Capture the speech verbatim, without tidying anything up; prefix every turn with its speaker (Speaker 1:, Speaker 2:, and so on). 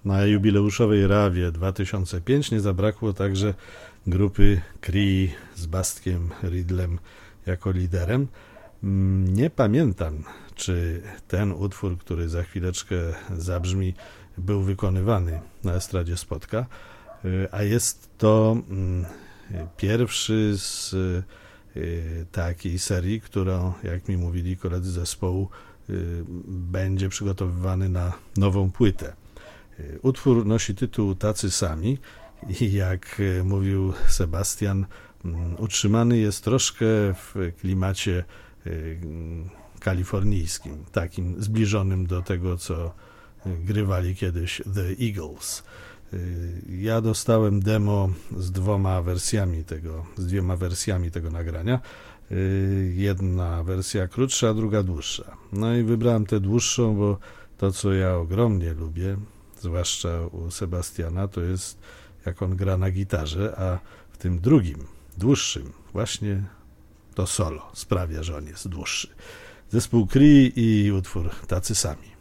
Speaker 1: na jubileuszowej Rawie dwa tysiące piątej nie zabrakło także grupy Cree z Bastkiem Ridlem jako liderem. Nie pamiętam, czy ten utwór, który za chwileczkę zabrzmi, był wykonywany na estradzie Spotka, a jest to pierwszy z takiej serii, którą, jak mi mówili koledzy zespołu, będzie przygotowywany na nową płytę. Utwór nosi tytuł Tacy Sami i jak mówił Sebastian, utrzymany jest troszkę w klimacie kalifornijskim, takim zbliżonym do tego, co grywali kiedyś The Eagles. Ja dostałem demo z dwoma wersjami tego, z dwiema wersjami tego nagrania. Jedna wersja krótsza, druga dłuższa. No i wybrałem tę dłuższą, bo to, co ja ogromnie lubię, zwłaszcza u Sebastiana, to jest jak on gra na gitarze, a w tym drugim, dłuższym, właśnie to solo sprawia, że on jest dłuższy. Zespół Cree i utwór Tacy Sami.